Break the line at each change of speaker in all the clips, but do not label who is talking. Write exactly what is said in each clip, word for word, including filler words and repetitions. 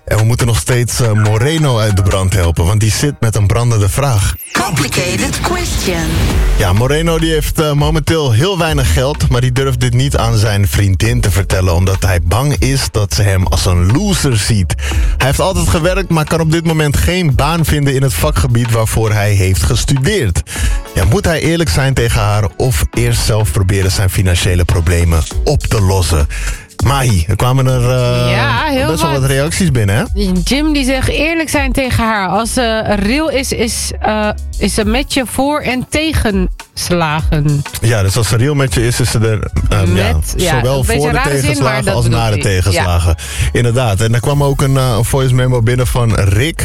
En we moeten nog steeds uh, Moreno uit de brand helpen, want die zit met een brandende vraag.
Complicated question.
Ja, Moreno die heeft uh, momenteel heel weinig geld, maar die durft dit niet aan zijn vriendin te vertellen, omdat hij bang is dat ze hem als een loser ziet. Hij heeft altijd gewerkt, maar kan op dit moment geen baan vinden in het vakgebied waarvoor hij heeft gestudeerd. Ja, moet hij eerlijk zijn tegen haar of eerst zelf proberen zijn financiële problemen op te lossen? Mahi, er kwamen er uh,
ja, heel
best wel wat reacties binnen, hè?
Jim die zegt eerlijk zijn tegen haar. Als ze real is, is, uh, is ze met je voor- en tegenslagen.
Ja, dus als ze real met je is, is ze er um,
met,
ja,
ja,
zowel voor de tegenslagen
zin,
als na de
ik.
tegenslagen. Ja. Inderdaad. En er kwam ook een uh, voice memo binnen van Rick.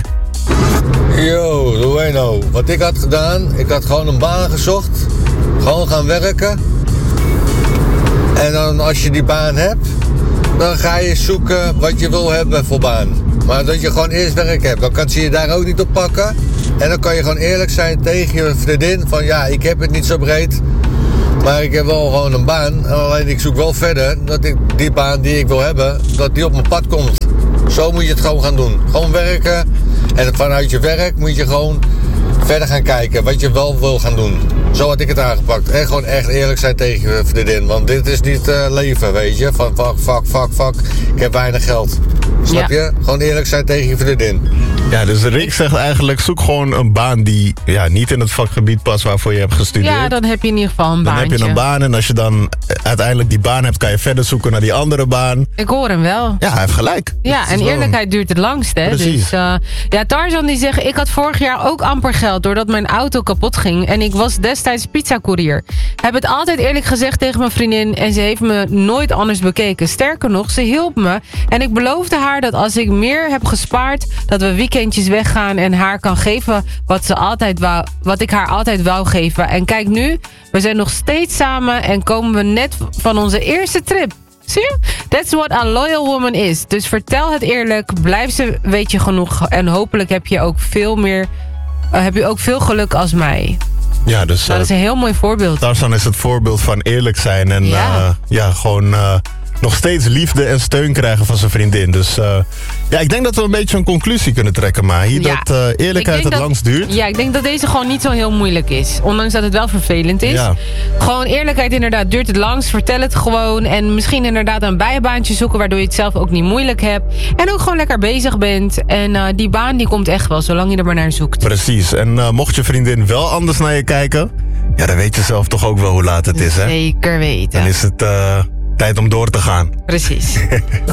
Yo, Rueno. Wat ik had gedaan, ik had gewoon een baan gezocht. Gewoon gaan werken. En dan als je die baan hebt, dan ga je zoeken wat je wil hebben voor baan. Maar dat je gewoon eerst werk hebt, dan kan ze je daar ook niet op pakken. En dan kan je gewoon eerlijk zijn tegen je vriendin van ja, ik heb het niet zo breed. Maar ik heb wel gewoon een baan. Alleen ik zoek wel verder dat ik die baan die ik wil hebben, dat die op mijn pad komt. Zo moet je het gewoon gaan doen. Gewoon werken. En vanuit je werk moet je gewoon verder gaan kijken wat je wel wil gaan doen. Zo had ik het aangepakt. En gewoon echt eerlijk zijn tegen je vriendin. Want dit is niet uh, leven, weet je. Van fuck, fuck, fuck, fuck. Ik heb weinig geld. Snap je? Ja. Gewoon eerlijk zijn tegen je vriendin.
Ja, dus Rick zegt eigenlijk, zoek gewoon een baan die ja, niet in het vakgebied past waarvoor je hebt gestudeerd.
Ja, dan heb je in ieder geval een
dan
baantje.
Dan heb je een baan en als je dan uiteindelijk die baan hebt, kan je verder zoeken naar die andere baan.
Ik hoor hem wel.
Ja, hij heeft gelijk.
Ja, en eerlijkheid een... duurt het langst, hè.
Precies.
Dus, uh, ja, Tarzan die zegt, ik had vorig jaar ook amper geld doordat mijn auto kapot ging. En ik was destijds pizzacourier. Heb het altijd eerlijk gezegd tegen mijn vriendin en ze heeft me nooit anders bekeken. Sterker nog, ze hielp me. En ik beloofde haar dat als ik meer heb gespaard, dat we weekendjes weggaan en haar kan geven wat, ze altijd wou, wat ik haar altijd wou geven. En kijk nu, we zijn nog steeds samen en komen we net van onze eerste trip. Zie je? That's what a loyal woman is. Dus vertel het eerlijk, blijf ze weet je genoeg en hopelijk heb je ook veel meer, uh, heb je ook veel geluk als mij.
Ja, dus,
nou, dat is een heel mooi voorbeeld.
Tarzan is het voorbeeld van eerlijk zijn en
ja,
uh, ja gewoon uh, nog steeds liefde en steun krijgen van zijn vriendin. Dus uh, ja, ik denk dat we een beetje een conclusie kunnen trekken, maar hier ja. dat uh, eerlijkheid het
dat,
langst duurt.
Ja, ik denk dat deze gewoon niet zo heel moeilijk is. Ondanks dat het wel vervelend is. Ja. Gewoon eerlijkheid inderdaad duurt het langst. Vertel het gewoon. En misschien inderdaad een bijbaantje zoeken waardoor je het zelf ook niet moeilijk hebt. En ook gewoon lekker bezig bent. En uh, die baan die komt echt wel, zolang je er maar naar zoekt.
Precies. En uh, mocht je vriendin wel anders naar je kijken, ja, dan weet je zelf toch ook wel hoe laat het is, hè?
Zeker weten.
Dan is het uh, tijd om door te gaan.
Precies.